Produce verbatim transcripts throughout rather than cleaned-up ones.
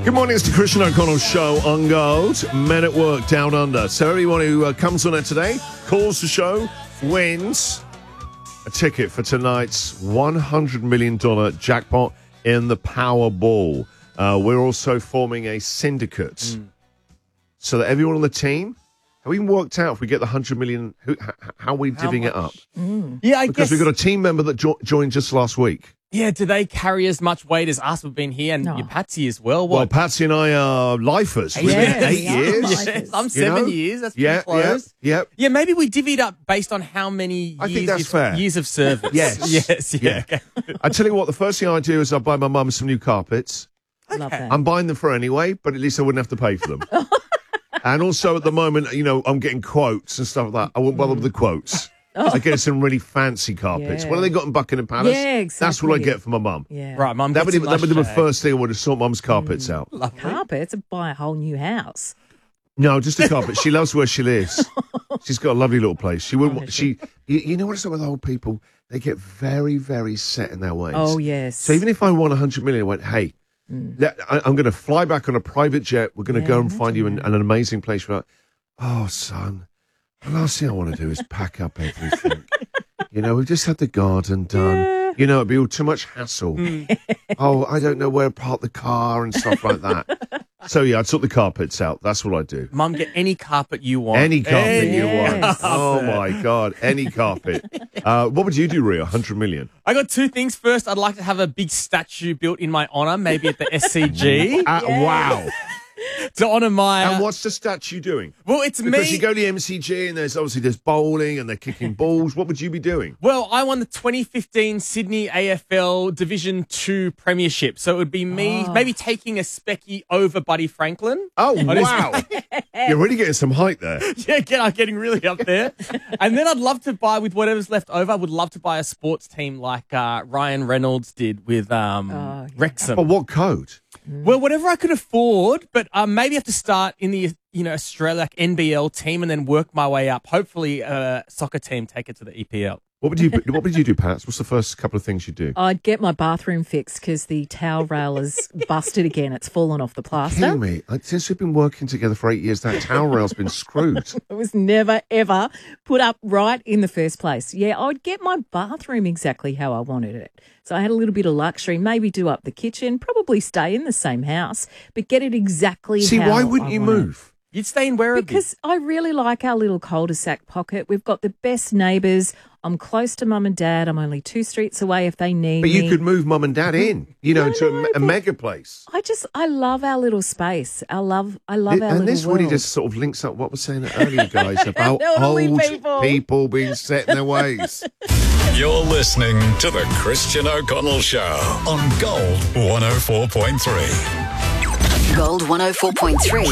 Good morning, it's the Christian O'Connell Show on Gold. Men at Work Down Under. So everyone who uh, comes on it today, calls the show, wins a ticket for tonight's one hundred million dollars jackpot in the Powerball. Uh, we're also forming a syndicate mm. so that everyone on the team, have we worked out if we get the one hundred million dollars, who, h- how are we divvying it up? Mm. Yeah, I because guess. we've got a team member that jo- joined just last week. Yeah, do they carry as much weight as us? We've been here, and No. your Patsy as well. Well, What? Patsy and I are lifers. We've Yes, been eight yeah, years. lifers. Yes, I'm You seven know? years. That's pretty Yeah, yeah, close. yeah. Yeah, maybe we divvied up based on how many years, I think that's you've- fair. years of service. Yes. yes, yeah. Yeah. I tell you what, the first thing I do is I buy my mum some new carpets. Love that. I'm buying them for her anyway, but at least I wouldn't have to pay for them. And also at the moment, you know, I'm getting quotes and stuff like that. I won't bother with the quotes. I get some really fancy carpets. Yeah. What have they got in Buckingham Palace? Yeah, That's what I exactly. get for my mum. Yeah. Right, Mum. That would, gets be, a that would be the mustache. first thing I would have sort mum's carpets Mm. out. Lovely. Carpets, buy a whole new house. No, just a carpet. She loves where she lives. She's got a lovely little place. She wouldn't. Oh, want she, you, you know what it's like with old people? They get very, very set in their ways. Oh, yes. So even if I won one hundred million, I went, hey, let- I, I'm going to fly back on a private jet. We're going to Yeah, go and find you an, imagine an amazing place. For, oh, son, the last thing I want to do is pack up everything. You know, we've just had the garden done. Yeah. You know, it'd be all too much hassle. Oh, I don't know where to park the car and stuff like that. So, yeah, I took the carpets out. That's what I do. Mum, get any carpet you want. Any carpet you Yes. want. Oh, my God. Any carpet. Uh, what would you do, Ria? one hundred million? I got two things. First, I'd like to have a big statue built in my honour, maybe at the S C G, Uh, Wow. to honour my... uh, And what's the statue doing? well, it's Because me. you go to the M C G and there's obviously there's bowling and they're kicking balls. What would you be doing? Well, I won the twenty fifteen Sydney A F L Division two Premiership, so it would be me Oh. maybe taking a specky over Buddy Franklin. Oh, I just- wow. You're really getting some height there. Yeah, get, I'm getting really up there. And then I'd love to buy, with whatever's left over, I would love to buy a sports team like uh, Ryan Reynolds did with um, Oh, yeah. Wrexham. But what code? Well, whatever I could afford, but um, maybe have to start in the you know Australia like N B L team and then work my way up. Hopefully, a soccer team take it to the E P L. What would you What would you do, Pats? What's the first couple of things you do? I'd get my bathroom fixed because the towel rail is busted again. It's fallen off the plaster. Kidding me? Like, since we've been working together for eight years, that towel rail's been screwed. It was never, ever put up right in the first place. Yeah, I'd get my bathroom exactly how I wanted it. So I had a little bit of luxury, maybe do up the kitchen, probably stay in the same house, but get it exactly See, how why wouldn't I you want it. move? You'd stay in Werribee. Because I really like our little cul-de-sac pocket. We've got the best neighbours. I'm close to mum and dad. I'm only two streets away if they need But me. you could move mum and dad in, you know, No, to a, no, me- a but- mega place. I just, I love our little space. I love, I love Th- our and little this world. really just sort of links up what we're saying earlier, guys, about Elderly old people. people being set in their ways. You're listening to the Christian O'Connell Show on Gold one oh four point three. Gold one oh four point three.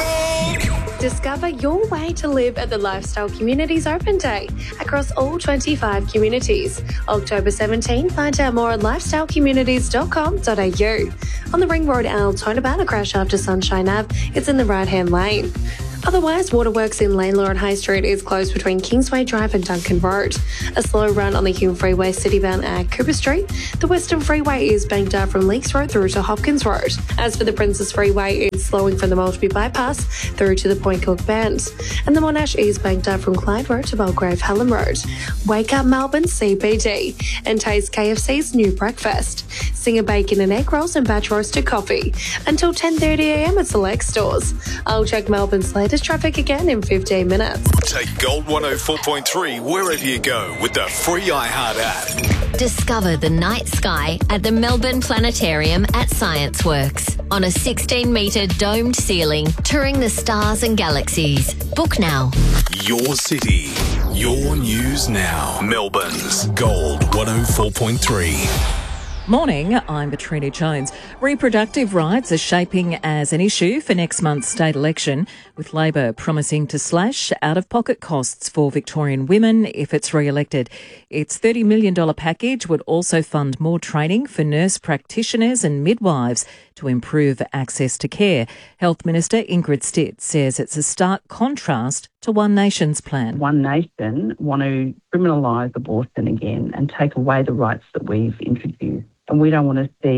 Discover your way to live at the Lifestyle Communities Open Day across all twenty-five communities. October seventeenth, find out more at lifestyle communities dot com dot a u. On the Ring Road Altona Banner crash after Sunshine Ave, it's in the right-hand lane. Otherwise, Waterworks in Lanelore and High Street is closed between Kingsway Drive and Duncan Road. A slow run on the Hume Freeway citybound at Cooper Street. The Western Freeway is banked up from Leaks Road through to Hopkins Road. As for the Princess Freeway, it's slowing from the Maltby Bypass through to the Point Cook Bend. And the Monash is banked up from Clyde Road to Belgrave Helen Road. Wake up Melbourne C B D and taste K F C's new breakfast. Singer bacon and egg rolls and batch roasted coffee. Until ten thirty a m at select stores. I'll check Melbourne's latest traffic again in fifteen minutes. Take Gold one oh four point three wherever you go with the free iHeart app. Discover the night sky at the Melbourne Planetarium at Science Works. On a sixteen metre domed ceiling, touring the stars and galaxies. Book now. Your city, your news now. Melbourne's Gold one oh four point three. Morning, I'm Katrina Jones. Reproductive rights are shaping as an issue for next month's state election, with Labor promising to slash out-of-pocket costs for Victorian women if it's re-elected. Its thirty million dollars package would also fund more training for nurse practitioners and midwives to improve access to care. Health Minister Ingrid Stitt says it's a stark contrast to One Nation's plan. One Nation want to criminalise abortion again and take away the rights that we've introduced. And we don't want to see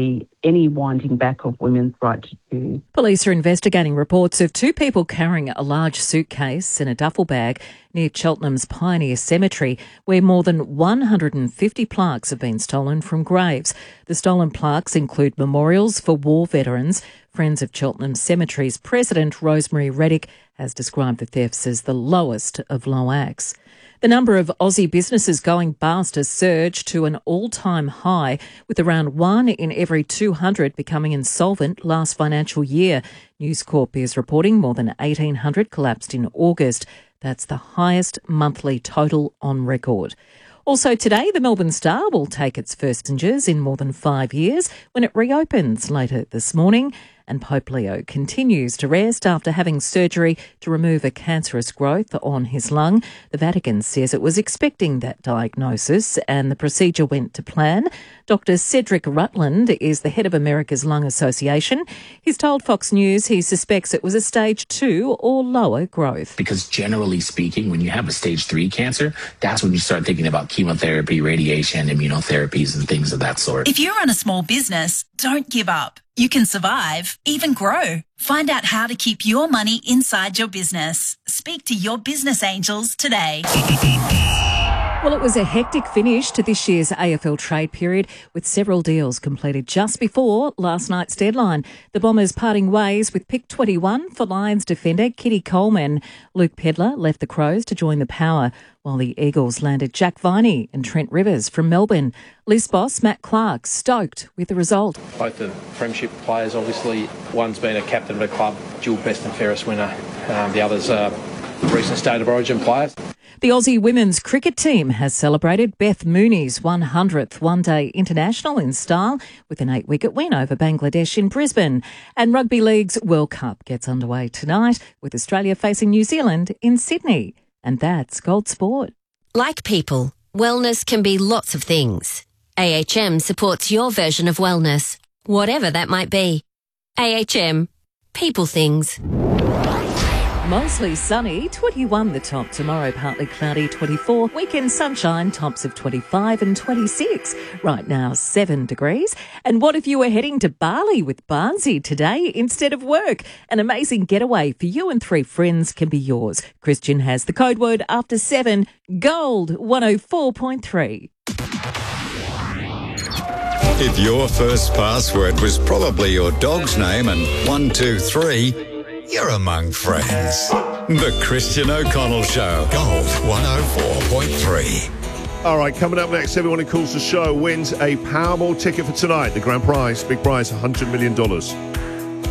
any winding back of women's right to choose. Police are investigating reports of two people carrying a large suitcase in a duffel bag near Cheltenham's Pioneer Cemetery, where more than one hundred fifty plaques have been stolen from graves. The stolen plaques include memorials for war veterans. Friends of Cheltenham Cemetery's president, Rosemary Reddick, has described the thefts as the lowest of low acts. The number of Aussie businesses going bust has surged to an all-time high, with around one in every two hundred becoming insolvent last financial year. News Corp is reporting more than eighteen hundred collapsed in August. That's the highest monthly total on record. Also today, the Melbourne Star will take its first passengers in more than five years when it reopens later this morning. And Pope Leo continues to rest after having surgery to remove a cancerous growth on his lung. The Vatican says it was expecting that diagnosis and the procedure went to plan. Doctor Cedric Rutland is the head of America's Lung Association. He's told Fox News he suspects it was a stage two or lower growth. Because generally speaking, when you have a stage three cancer, that's when you start thinking about chemotherapy, radiation, immunotherapies, and things of that sort. If you run a small business, don't give up. You can survive, even grow. Find out how to keep your money inside your business. Speak to your business angels today. Well, it was a hectic finish to this year's A F L trade period, with several deals completed just before last night's deadline. The Bombers parting ways with pick twenty-one for Lions defender Kitty Coleman. Luke Pedler left the Crows to join the Power, while the Eagles landed Jack Viney and Trent Rivers from Melbourne. Liz boss Matt Clark stoked with the result. Both the premiership players, obviously, one's been a captain of a club, dual best and fairest winner. Um, the other's a recent State of Origin player. The Aussie women's cricket team has celebrated Beth Mooney's one hundredth one-day international in style with an eight-wicket win over Bangladesh in Brisbane. And Rugby League's World Cup gets underway tonight with Australia facing New Zealand in Sydney. And that's Gold Sport. Like people, wellness can be lots of things. A H M supports your version of wellness, whatever that might be. A H M, people things. Mostly sunny, twenty-one the top. Tomorrow partly cloudy, twenty-four. Weekend sunshine, tops of twenty-five and twenty-six. Right now, seven degrees. And what if you were heading to Bali with Barnsey today instead of work? An amazing getaway for you and three friends can be yours. Christian has the code word after seven. Gold one oh four point three. If your first password was probably your dog's name and one, two, three, you're among friends. The Christian O'Connell Show. Gold one oh four point three. All right, coming up next, everyone who calls the show wins a Powerball ticket for tonight. The grand prize, big prize, one hundred million dollars.